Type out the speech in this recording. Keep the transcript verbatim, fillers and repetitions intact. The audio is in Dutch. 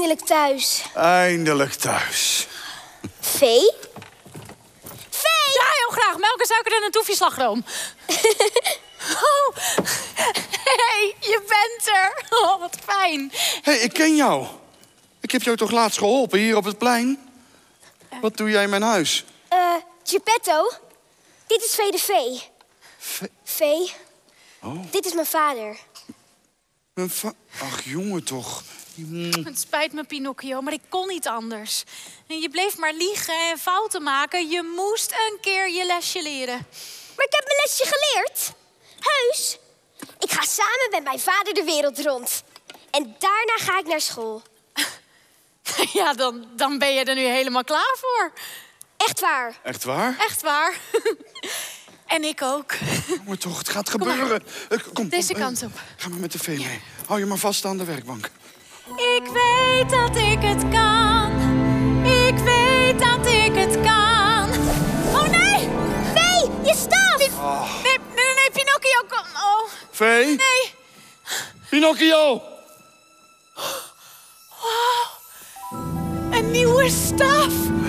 Eindelijk thuis. Eindelijk thuis. Vee? Vee! Ja, heel graag. Melk en suiker en een toefje slagroom. Oh, hey, je bent er. Oh, wat fijn. Hé, hey, ik ken jou. Ik heb jou toch laatst geholpen hier op het plein? Wat doe jij in mijn huis? Eh, uh, Geppetto. Dit is Vee de Vee. Ve Vee. Oh. Dit is mijn vader. Mijn va Ach, jongen toch. Mm. Het spijt me, Pinocchio, maar ik kon niet anders. En je bleef maar liegen en fouten maken. Je moest een keer je lesje leren. Maar ik heb mijn lesje geleerd. Heus. Ik ga samen met mijn vader de wereld rond. En daarna ga ik naar school. Ja, dan, dan ben je er nu helemaal klaar voor. Echt waar. Echt waar? Echt waar. En ik ook. Jongen toch, het gaat gebeuren. Uh, kom, Deze kom, uh, kant op. Ga maar met de vee mee. Hou je maar vast aan de werkbank. Ik weet dat ik het kan. Ik weet dat ik het kan. Oh nee! Vee, je staf! Oh. Nee, nee, nee, Pinocchio, kom. Oh. Vee? Nee. Pinocchio! Wow. Een nieuwe staf.